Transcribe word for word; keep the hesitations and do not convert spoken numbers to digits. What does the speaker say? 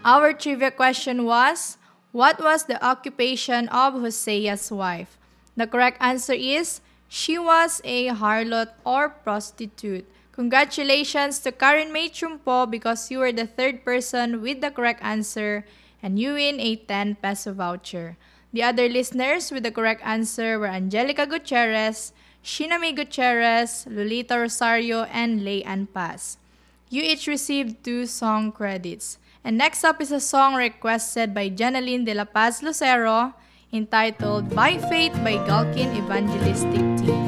Our trivia question was, what was the occupation of Hosea's wife? The correct answer is, she was a harlot or prostitute. Congratulations to Karen May Chumpo because you were the third person with the correct answer and you win a ten peso voucher. The other listeners with the correct answer were Angelica Gutierrez, Shinami Gutierrez, Lolita Rosario, and Leanne Paz. You each received two song credits. And next up is a song requested by Janeline de la Paz Lucero entitled By Faith by Galkin Evangelistic Team.